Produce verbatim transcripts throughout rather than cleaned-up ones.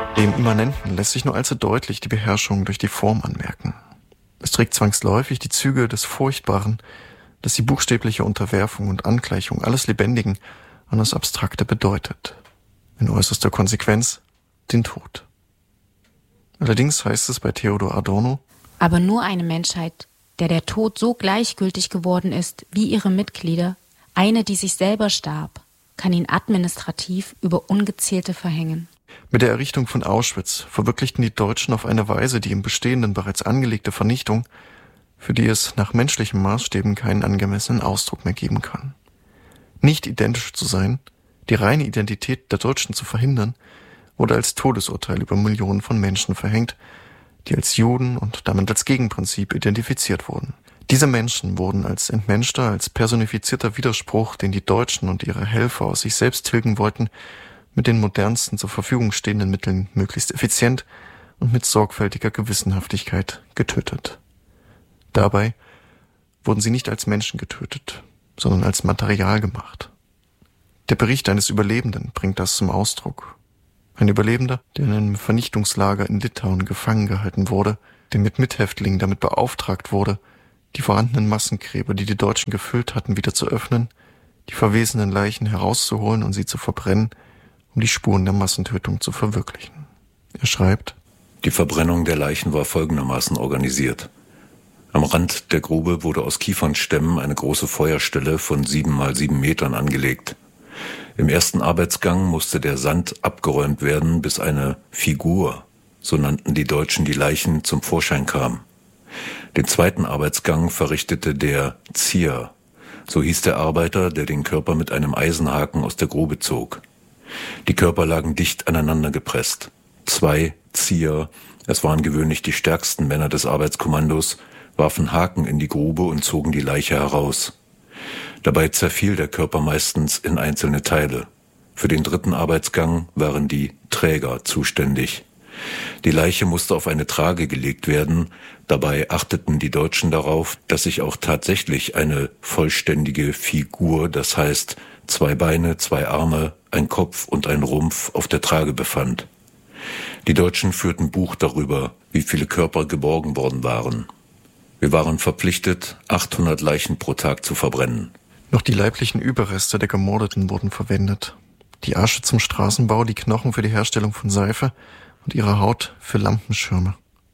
Dem Immanenten lässt sich nur allzu deutlich die Beherrschung durch die Form anmerken. Es trägt zwangsläufig die Züge des Furchtbaren, das die buchstäbliche Unterwerfung und Angleichung alles Lebendigen an das Abstrakte bedeutet. In äußerster Konsequenz den Tod. Allerdings heißt es bei Theodor Adorno: Aber nur eine Menschheit, der der Tod so gleichgültig geworden ist wie ihre Mitglieder, eine, die sich selber starb, kann ihn administrativ über Ungezählte verhängen. Mit der Errichtung von Auschwitz verwirklichten die Deutschen auf eine Weise die im Bestehenden bereits angelegte Vernichtung, für die es nach menschlichen Maßstäben keinen angemessenen Ausdruck mehr geben kann. Nicht identisch zu sein, die reine Identität der Deutschen zu verhindern, wurde als Todesurteil über Millionen von Menschen verhängt, die als Juden und damit als Gegenprinzip identifiziert wurden. Diese Menschen wurden als entmenschter, als personifizierter Widerspruch, den die Deutschen und ihre Helfer aus sich selbst tilgen wollten, mit den modernsten zur Verfügung stehenden Mitteln möglichst effizient und mit sorgfältiger Gewissenhaftigkeit getötet. Dabei wurden sie nicht als Menschen getötet, sondern als Material gemacht. Der Bericht eines Überlebenden bringt das zum Ausdruck. Ein Überlebender, der in einem Vernichtungslager in Litauen gefangen gehalten wurde, der mit Mithäftlingen damit beauftragt wurde, die vorhandenen Massengräber, die die Deutschen gefüllt hatten, wieder zu öffnen, die verwesenden Leichen herauszuholen und sie zu verbrennen, um die Spuren der Massentötung zu verwirklichen. Er schreibt: Die Verbrennung der Leichen war folgendermaßen organisiert. Am Rand der Grube wurde aus Kiefernstämmen eine große Feuerstelle von sieben mal sieben Metern angelegt. Im ersten Arbeitsgang musste der Sand abgeräumt werden, bis eine Figur, so nannten die Deutschen die Leichen, zum Vorschein kam. Den zweiten Arbeitsgang verrichtete der Zieher, so hieß der Arbeiter, der den Körper mit einem Eisenhaken aus der Grube zog. Die Körper lagen dicht aneinander gepresst. Zwei Zieher, es waren gewöhnlich die stärksten Männer des Arbeitskommandos, warfen Haken in die Grube und zogen die Leiche heraus. Dabei zerfiel der Körper meistens in einzelne Teile. Für den dritten Arbeitsgang waren die Träger zuständig. Die Leiche musste auf eine Trage gelegt werden. Dabei achteten die Deutschen darauf, dass sich auch tatsächlich eine vollständige Figur, das heißt zwei Beine, zwei Arme, ein Kopf und ein Rumpf, auf der Trage befand. Die Deutschen führten Buch darüber, wie viele Körper geborgen worden waren. Wir waren verpflichtet, achthundert Leichen pro Tag zu verbrennen. Noch die leiblichen Überreste der Gemordeten wurden verwendet. Die Asche zum Straßenbau, die Knochen für die Herstellung von Seife und ihre Haut für Lampenschirme.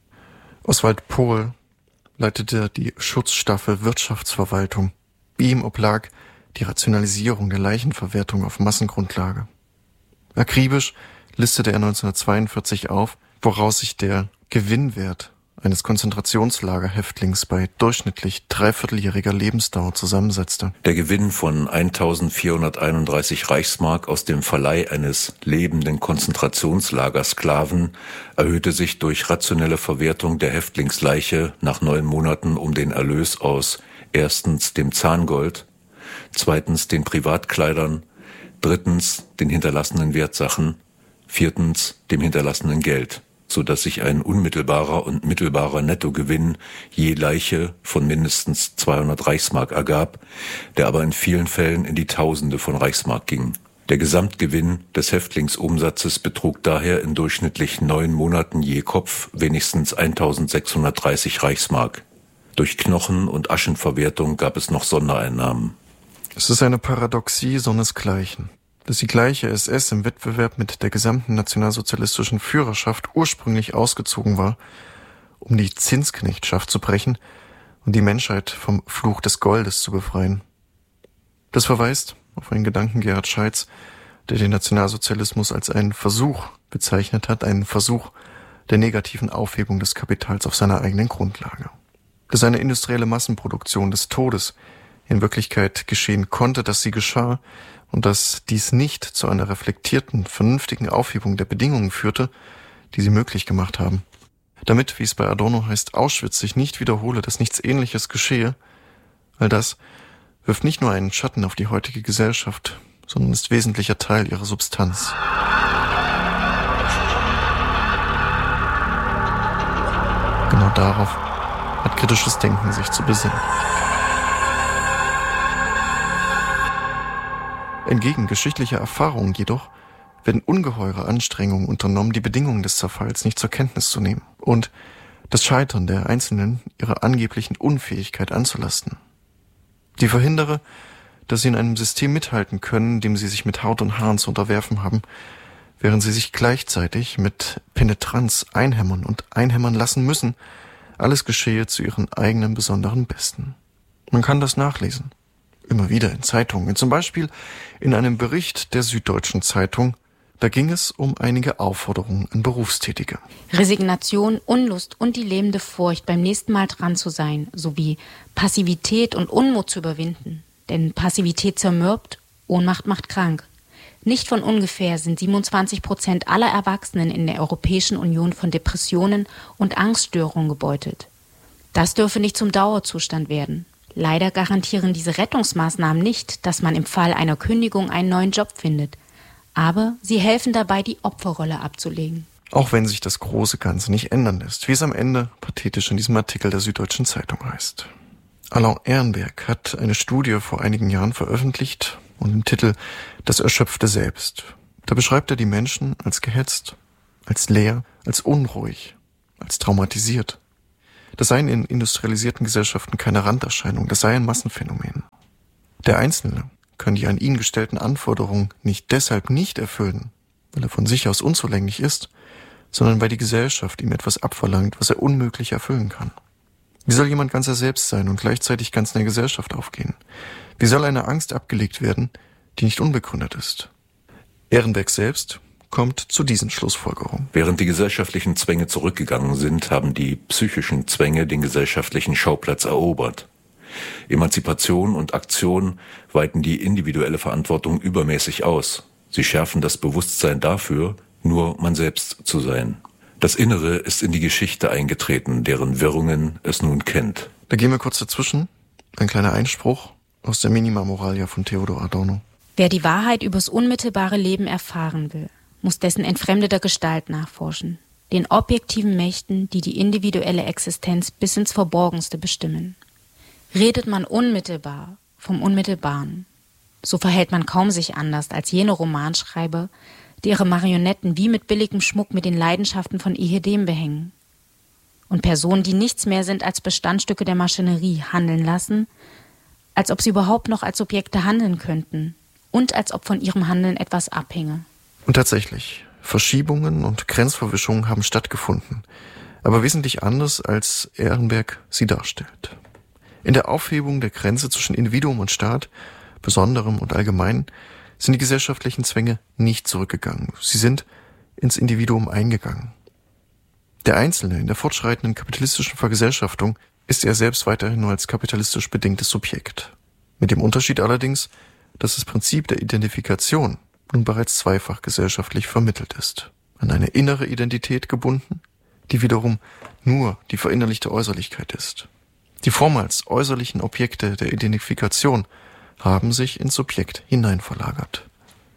Oswald Pohl leitete die Schutzstaffel Wirtschaftsverwaltung. Ihm oblag die Rationalisierung der Leichenverwertung auf Massengrundlage. Akribisch listete er neunzehnhundertzweiundvierzig auf, woraus sich der Gewinnwert eines Konzentrationslagerhäftlings bei durchschnittlich dreivierteljähriger Lebensdauer zusammensetzte. Der Gewinn von eintausendvierhunderteinunddreißig Reichsmark aus dem Verleih eines lebenden Konzentrationslagersklaven erhöhte sich durch rationelle Verwertung der Häftlingsleiche nach neun Monaten um den Erlös aus erstens dem Zahngold, zweitens den Privatkleidern, drittens den hinterlassenen Wertsachen, viertens dem hinterlassenen Geld, so dass sich ein unmittelbarer und mittelbarer Nettogewinn je Leiche von mindestens zweihundert Reichsmark ergab, der aber in vielen Fällen in die Tausende von Reichsmark ging. Der Gesamtgewinn des Häftlingsumsatzes betrug daher in durchschnittlich neun Monaten je Kopf wenigstens eintausendsechshundertdreißig Reichsmark. Durch Knochen- und Aschenverwertung gab es noch Sondereinnahmen. Es ist eine Paradoxie sonnesgleichen, dass die gleiche S S im Wettbewerb mit der gesamten nationalsozialistischen Führerschaft ursprünglich ausgezogen war, um die Zinsknechtschaft zu brechen und die Menschheit vom Fluch des Goldes zu befreien. Das verweist auf einen Gedanken Gerhard Scheids, der den Nationalsozialismus als einen Versuch bezeichnet hat, einen Versuch der negativen Aufhebung des Kapitals auf seiner eigenen Grundlage. Dass eine industrielle Massenproduktion des Todes in Wirklichkeit geschehen konnte, dass sie geschah, und dass dies nicht zu einer reflektierten, vernünftigen Aufhebung der Bedingungen führte, die sie möglich gemacht haben. Damit, wie es bei Adorno heißt, Auschwitz sich nicht wiederhole, dass nichts Ähnliches geschehe, all das wirft nicht nur einen Schatten auf die heutige Gesellschaft, sondern ist wesentlicher Teil ihrer Substanz. Genau darauf hat kritisches Denken sich zu besinnen. Entgegen geschichtlicher Erfahrungen jedoch werden ungeheure Anstrengungen unternommen, die Bedingungen des Zerfalls nicht zur Kenntnis zu nehmen und das Scheitern der Einzelnen ihrer angeblichen Unfähigkeit anzulasten. Die verhindere, dass sie in einem System mithalten können, dem sie sich mit Haut und Haaren zu unterwerfen haben, während sie sich gleichzeitig mit Penetranz einhämmern und einhämmern lassen müssen, alles geschehe zu ihren eigenen besonderen Besten. Man kann das nachlesen. Immer wieder in Zeitungen, zum Beispiel in einem Bericht der Süddeutschen Zeitung. Da ging es um einige Aufforderungen an Berufstätige. Resignation, Unlust und die lebende Furcht, beim nächsten Mal dran zu sein, sowie Passivität und Unmut zu überwinden. Denn Passivität zermürbt, Ohnmacht macht krank. Nicht von ungefähr sind siebenundzwanzig Prozent aller Erwachsenen in der Europäischen Union von Depressionen und Angststörungen gebeutelt. Das dürfe nicht zum Dauerzustand werden. Leider garantieren diese Rettungsmaßnahmen nicht, dass man im Fall einer Kündigung einen neuen Job findet. Aber sie helfen dabei, die Opferrolle abzulegen. Auch wenn sich das große Ganze nicht ändern lässt, wie es am Ende pathetisch in diesem Artikel der Süddeutschen Zeitung heißt. Alain Ehrenberg hat eine Studie vor einigen Jahren veröffentlicht und im Titel »Das erschöpfte Selbst«. Da beschreibt er die Menschen als gehetzt, als leer, als unruhig, als traumatisiert. Das seien in industrialisierten Gesellschaften keine Randerscheinung, das sei ein Massenphänomen. Der Einzelne kann die an ihn gestellten Anforderungen nicht deshalb nicht erfüllen, weil er von sich aus unzulänglich ist, sondern weil die Gesellschaft ihm etwas abverlangt, was er unmöglich erfüllen kann. Wie soll jemand ganz er selbst sein und gleichzeitig ganz in der Gesellschaft aufgehen? Wie soll eine Angst abgelegt werden, die nicht unbegründet ist? Ehrenberg selbst kommt zu diesen Schlussfolgerungen. Während die gesellschaftlichen Zwänge zurückgegangen sind, haben die psychischen Zwänge den gesellschaftlichen Schauplatz erobert. Emanzipation und Aktion weiten die individuelle Verantwortung übermäßig aus. Sie schärfen das Bewusstsein dafür, nur man selbst zu sein. Das Innere ist in die Geschichte eingetreten, deren Wirrungen es nun kennt. Da gehen wir kurz dazwischen. Ein kleiner Einspruch aus der Minima Moralia von Theodor Adorno. Wer die Wahrheit übers unmittelbare Leben erfahren will, muss dessen entfremdeter Gestalt nachforschen, den objektiven Mächten, die die individuelle Existenz bis ins Verborgenste bestimmen. Redet man unmittelbar vom Unmittelbaren, so verhält man kaum sich anders als jene Romanschreiber, die ihre Marionetten wie mit billigem Schmuck mit den Leidenschaften von Ehedem behängen. Und Personen, die nichts mehr sind als Bestandstücke der Maschinerie, handeln lassen, als ob sie überhaupt noch als Subjekte handeln könnten und als ob von ihrem Handeln etwas abhinge. Und tatsächlich, Verschiebungen und Grenzverwischungen haben stattgefunden, aber wesentlich anders, als Ehrenberg sie darstellt. In der Aufhebung der Grenze zwischen Individuum und Staat, Besonderem und Allgemeinen, sind die gesellschaftlichen Zwänge nicht zurückgegangen. Sie sind ins Individuum eingegangen. Der Einzelne in der fortschreitenden kapitalistischen Vergesellschaftung ist er selbst weiterhin nur als kapitalistisch bedingtes Subjekt. Mit dem Unterschied allerdings, dass das Prinzip der Identifikation nun bereits zweifach gesellschaftlich vermittelt ist. An eine innere Identität gebunden, die wiederum nur die verinnerlichte Äußerlichkeit ist. Die vormals äußerlichen Objekte der Identifikation haben sich ins Subjekt hineinverlagert.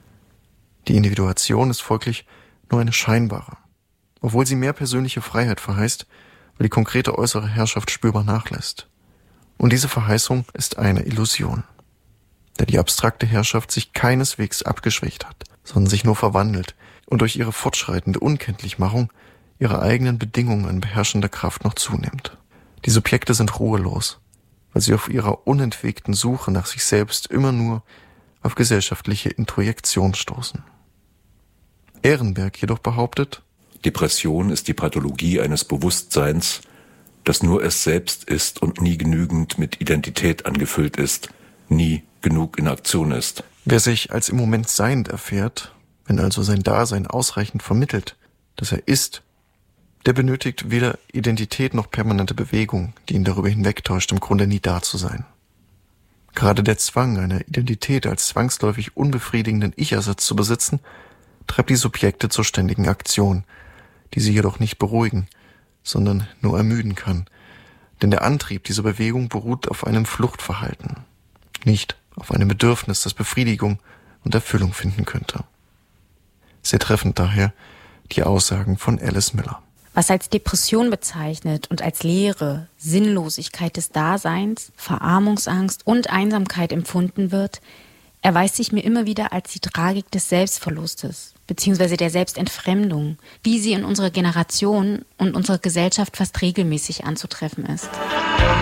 Die Individuation ist folglich nur eine scheinbare, obwohl sie mehr persönliche Freiheit verheißt, weil die konkrete äußere Herrschaft spürbar nachlässt. Und diese Verheißung ist eine Illusion, da die abstrakte Herrschaft sich keineswegs abgeschwächt hat, sondern sich nur verwandelt und durch ihre fortschreitende Unkenntlichmachung ihre eigenen Bedingungen an beherrschender Kraft noch zunimmt. Die Subjekte sind ruhelos, weil sie auf ihrer unentwegten Suche nach sich selbst immer nur auf gesellschaftliche Introjektion stoßen. Ehrenberg jedoch behauptet, Depression ist die Pathologie eines Bewusstseins, das nur es selbst ist und nie genügend mit Identität angefüllt ist, nie genug in Aktion ist. Wer sich als im Moment seiend erfährt, wenn also sein Dasein ausreichend vermittelt, dass er ist, der benötigt weder Identität noch permanente Bewegung, die ihn darüber hinwegtäuscht, im Grunde nie da zu sein. Gerade der Zwang, eine Identität als zwangsläufig unbefriedigenden Ich-Ersatz zu besitzen, treibt die Subjekte zur ständigen Aktion, die sie jedoch nicht beruhigen, sondern nur ermüden kann. Denn der Antrieb dieser Bewegung beruht auf einem Fluchtverhalten, nicht auf einem Bedürfnis, das Befriedigung und Erfüllung finden könnte. Sehr treffend daher die Aussagen von Alice Miller. Was als Depression bezeichnet und als Leere, Sinnlosigkeit des Daseins, Verarmungsangst und Einsamkeit empfunden wird, erweist sich mir immer wieder als die Tragik des Selbstverlustes, beziehungsweise der Selbstentfremdung, wie sie in unserer Generation und unserer Gesellschaft fast regelmäßig anzutreffen ist.